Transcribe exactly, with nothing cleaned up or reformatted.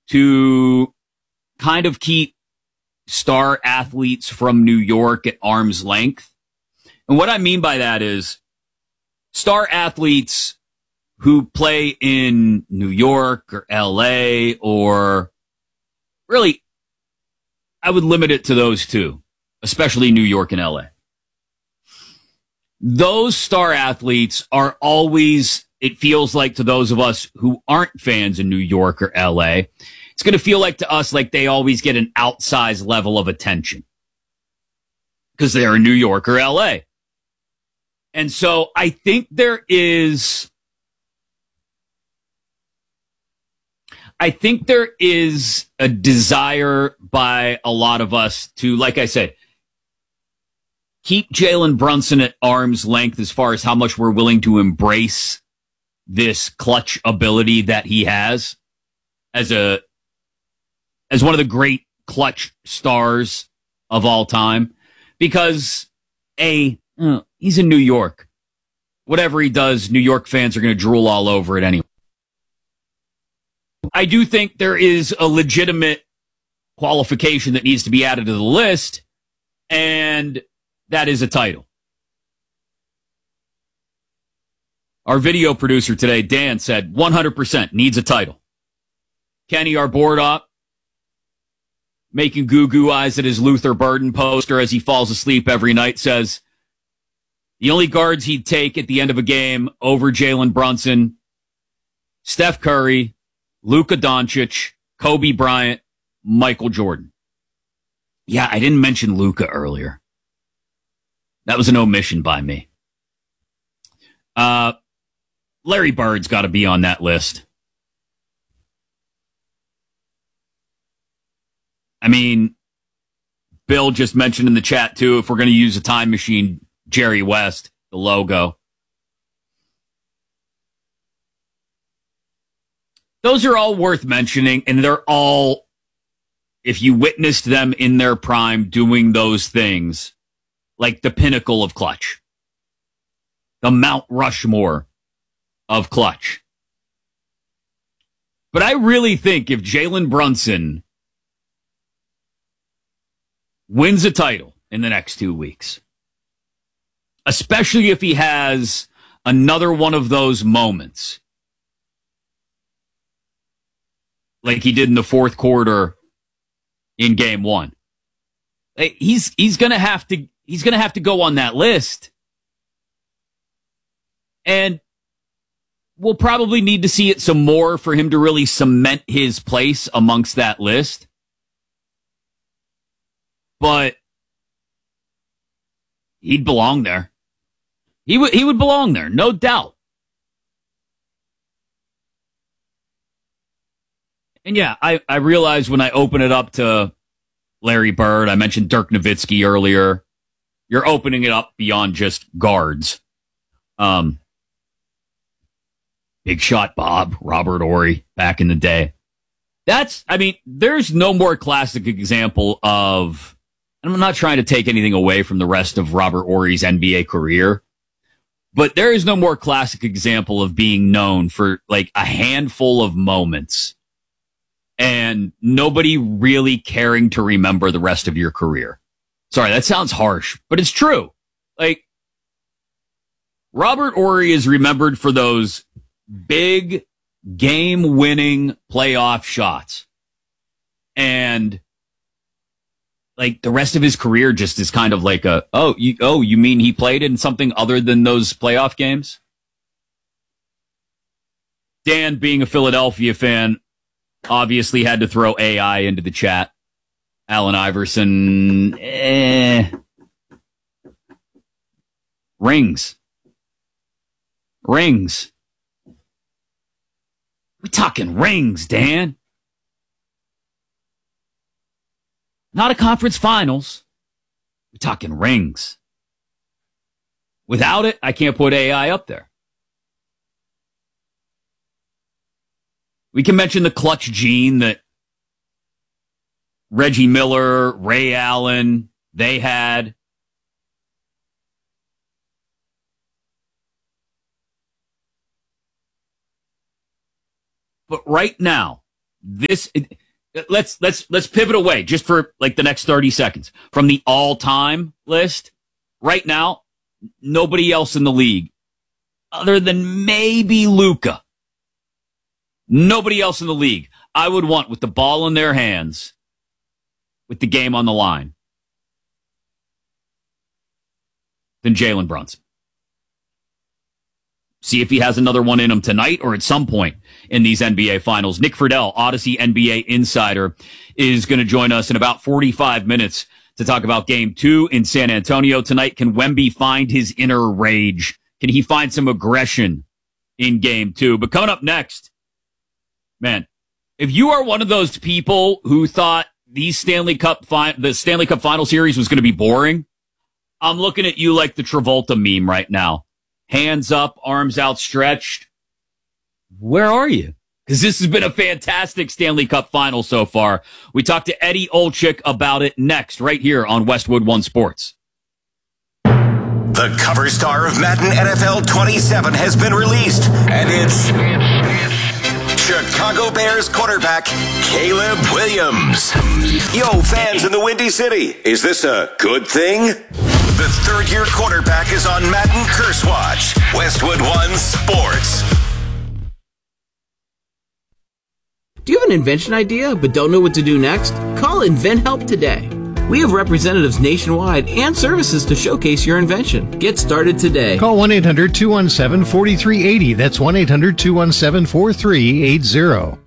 to kind of keep star athletes from New York at arm's length. And what I mean by that is star athletes who play in New York or L A, or really, I would limit it to those two, especially New York and L A. Those star athletes are always, it feels like to those of us who aren't fans in New York or L A, it's going to feel like to us like they always get an outsized level of attention because they're in New York or L A. And so I think there is, I think there is a desire by a lot of us to, like I said, keep Jalen Brunson at arm's length as far as how much we're willing to embrace this clutch ability that he has as a, as one of the great clutch stars of all time. Because A, uh, he's in New York. Whatever he does, New York fans are going to drool all over it anyway. I do think there is a legitimate qualification that needs to be added to the list, and that is a title. Our video producer today, Dan, said one hundred percent needs a title. Kenny, our board op, making goo-goo eyes at his Luther Burden poster as he falls asleep every night, says the only guards he'd take at the end of a game over Jalen Brunson, Steph Curry, Luka Doncic, Kobe Bryant, Michael Jordan. Yeah, I didn't mention Luka earlier. That was an omission by me. Uh, Larry Bird's got to be on that list. I mean, Bill just mentioned in the chat, too, if we're going to use a time machine, Jerry West, the logo. Those are all worth mentioning, and they're all, if you witnessed them in their prime doing those things, like the pinnacle of clutch. The Mount Rushmore of clutch. But I really think if Jalen Brunson wins a title in the next two weeks, especially if he has another one of those moments, like he did in the fourth quarter in game one, he's he's gonna have to he's gonna have to go on that list, and we'll probably need to see it some more for him to really cement his place amongst that list. But he'd belong there. He would he would belong there, no doubt. And yeah, I, I realize when I open it up to Larry Bird, I mentioned Dirk Nowitzki earlier. You're opening it up beyond just guards. Um, Big Shot Bob, Robert Horry, back in the day. That's, I mean, there's no more classic example of, and I'm not trying to take anything away from the rest of Robert Horry's N B A career, but there is no more classic example of being known for like a handful of moments and nobody really caring to remember the rest of your career. Sorry, that sounds harsh, but it's true. Like, Robert Horry is remembered for those big game-winning playoff shots. And, like, the rest of his career just is kind of like a, oh, you, oh, you mean he played in something other than those playoff games? Dan, being a Philadelphia fan, obviously had to throw A I into the chat. Allen Iverson, eh. Rings. Rings. We're talking rings, Dan. Not a conference finals. We're talking rings. Without it, I can't put A I up there. We can mention the clutch gene that Reggie Miller, Ray Allen, they had. But right now, This, let's, let's, let's pivot away just for like the next thirty seconds from the all-time list. Right now, nobody else in the league other than maybe Luka. Nobody else in the league I would want with the ball in their hands with the game on the line than Jalen Brunson. See if he has another one in him tonight or at some point in these N B A finals. Nick Friedel, Odyssey N B A insider, is going to join us in about forty-five minutes to talk about game two in San Antonio tonight. Can Wemby find his inner rage? Can he find some aggression in game two? But coming up next, man, if you are one of those people who thought these Stanley Cup fi- the Stanley Cup final series was going to be boring, I'm looking at you like the Travolta meme right now. Hands up, arms outstretched. Where are you? Because this has been a fantastic Stanley Cup final so far. We talk to Eddie Olczyk about it next, right here on Westwood One Sports. The cover star of Madden N F L twenty-seven has been released, and it's Chicago Bears quarterback Caleb Williams. Yo, fans in the Windy City, is this a good thing? The third-year quarterback is on Madden Curse Watch. Westwood One Sports. Do you have an invention idea but don't know what to do next? Call InventHelp today. We have representatives nationwide and services to showcase your invention. Get started today. Call one eight hundred two one seven four three eight zero. That's one eight hundred two one seven four three eight zero.